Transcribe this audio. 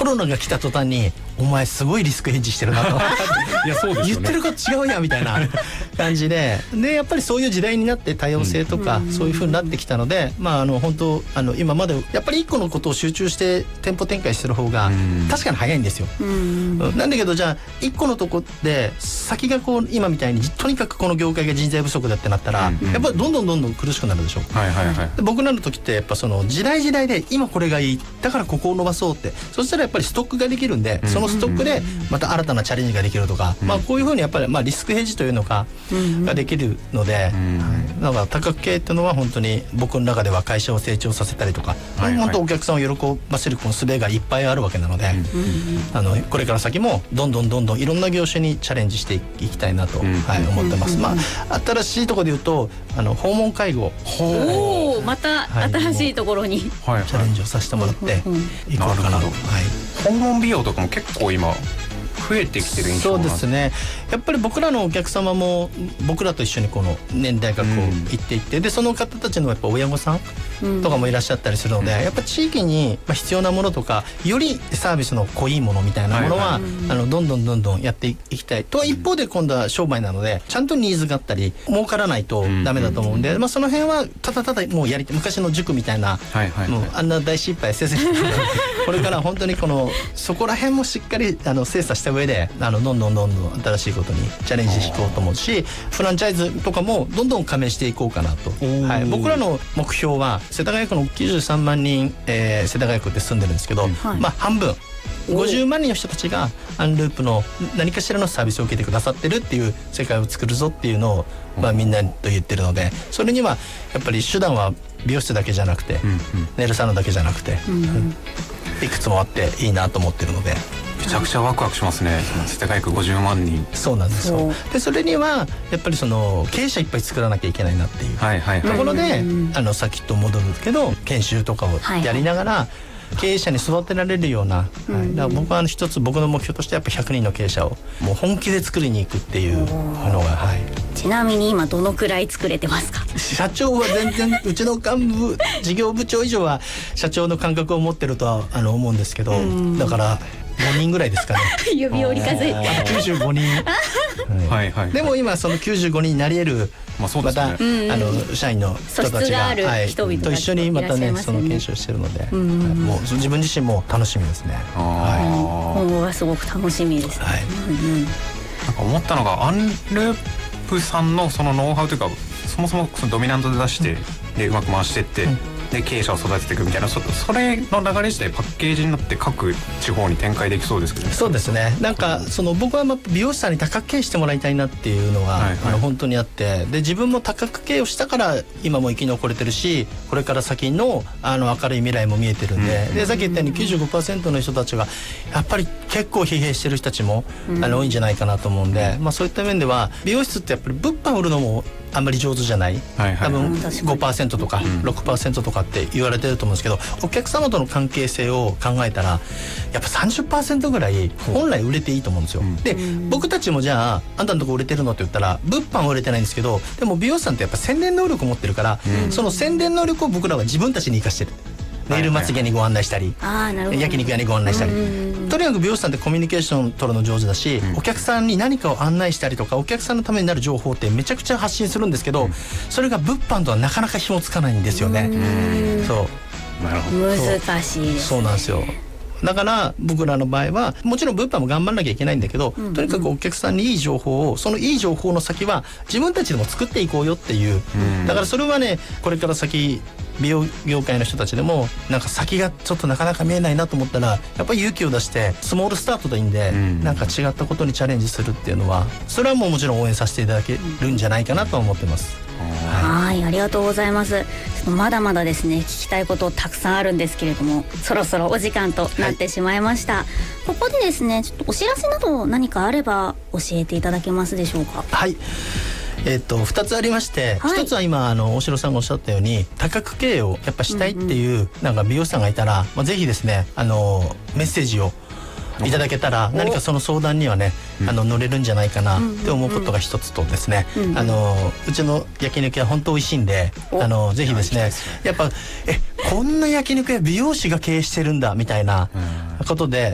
ロナが来た途端にお前すごいリスクヘッジしてるなといやそうですよね、 言ってること違うやんみたいな感じでやっぱりそういう時代になって多様性とかそういう風になってきたので、本当今までやっぱり一個のことを集中して店舗展開する方が確かに早いんですよ。なんだけどじゃあ一個のとこで先がこう今みたいにとにかくこの業界が人材不足だってなったら、やっぱりどんどん苦しくなるでしょ。で僕らの時ってやっぱその時代で今これがいいだからここを伸ばそうって、そしたらやっぱりストックができるんで、そのストックでまた新たなチャレンジができるとか、こういうふうにやっぱりリスクヘッジというのかができるので、だから多角経営っていうのは本当に僕の中では会社を成長させたりとか、本当お客さんを喜ばせるこの術がいっぱいあるわけなので、これから先もどんどんいろんな業種にチャレンジしていきたいなと思ってます。新しいところで言うと訪問介護、 また新しいところにチャレンジをさせてもらっていこうかなと。 訪問美容とかも結構今増えてきてる印象そうですね。やっぱり僕らのお客様も僕らと一緒にこの年代がこう行っていって、でその方たちのやっぱ親御さんとかもいらっしゃったりするので、やっぱ地域に必要なものとかよりサービスの濃いものみたいなものはどんどんやっていきたいとは一方で、今度は商売なのでちゃんとニーズがあったり儲からないとダメだと思うんで、その辺はただもう昔の塾みたいなもうあんな大失敗せずにこれから本当にそこら辺もしっかり精査した上でどんどん新しいことにチャレンジしていこうと思うし、フランチャイズとかもどんどん加盟していこうかなと。僕らの目標は世田谷区の93万人、世田谷区って住んでるんですけど、半分50万人の人たちがアンループの何かしらのサービスを受けてくださってるっていう世界を作るぞっていうのを、みんなと言ってるので、それにはやっぱり手段は美容室だけじゃなくて、ネイルサロンだけじゃなくて、いくつもあっていいなと思ってるので。 めちゃくちゃワクワクしますね。世田谷区50万人。 そうなんですよ。でそれにはやっぱり経営者いっぱい作らなきゃいけないなっていうところで、さっきと戻るけど研修とかをやりながら経営者に育てられるような、だから僕は一つ僕の目標としてやっぱ100人の経営者をもう本気で作りに行くっていうのが、 ちなみに今どのくらい作れてますか？ 社長は全然うちの幹部事業部長以上は社長の感覚を持ってるとは思うんですけど、だから5人ぐらいですかね。 指折り数えて 95人でも今その95人になり得るまた社員の人たちがと一緒にまたねその研修をしてるので、もう自分自身も楽しみですね。 今後はすごく楽しみです。 なんか思ったのがアンループさんのそのノウハウというか、そもそもそのドミナントで出してでうまく回していって、で経営者を育てていくみたいな、それの流れ自体パッケージになって各地方に展開できそうですけどね。 そうですね。なんか僕は美容師さんに多角経営してもらいたいなっていうのが、本当にあって、で自分も多角経営をしたから今も生き残れてるし、これから先の明るい未来も見えてるんで、でさっき言ったように 95% の人たちがやっぱり結構疲弊してる人たちも多いんじゃないかなと思うんで、そういった面では美容室ってやっぱり物販売るのもあんまり上手じゃない、多分 5% とか 6% とかって言われてると思うんですけど、お客様との関係性を考えたらやっぱ 30% ぐらい本来売れていいと思うんですよ。で僕たちもじゃあんたのとこ売れてるのって言ったら物販は売れてないんですけど、でも美容師さんってやっぱ宣伝能力を持ってるから、その宣伝能力を僕らは自分たちに生かしてる。ネイルまつげにご案内したり、焼肉屋にご案内したり、とにかく美容師さんってコミュニケーション取るの上手だし、お客さんに何かを案内したりとか、お客さんのためになる情報ってめちゃくちゃ発信するんですけど、それが物販とはなかなか紐つかないんですよね。 難しいですね。 そうなんですよ。だから僕らの場合はもちろん物販も頑張らなきゃいけないんだけど、とにかくお客さんにいい情報を、そのいい情報の先は自分たちでも作っていこうよっていう、だからそれはね、これから先美容業界の人たちでもなんか先がちょっとなかなか見えないなと思ったら、やっぱり勇気を出してスモールスタートでいいんで、なんか違ったことにチャレンジするっていうのは、それはもちろん応援させていただけるんじゃないかなと思ってます。 はい、ありがとうございます。ちょっとまだまだですね、聞きたいことたくさんあるんですけれども、そろそろお時間となってしまいました。ここでですね、ちょっとお知らせなど何かあれば教えていただけますでしょうか？ はい、2つありまして、1つは今大城さんがおっしゃったように多角経営をやっぱしたいっていう、なんか美容師さんがいたら、ぜひですねメッセージをいただけたら、何かその相談にはね乗れるんじゃないかなって思うことが一つとですね、うちの焼肉屋本当美味しいんで、ぜひですね、やっぱこんな焼肉屋美容師が経営してるんだみたいなことで